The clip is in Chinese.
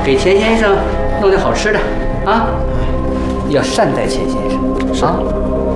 给钱先生弄点好吃的啊，要善待钱先生啊。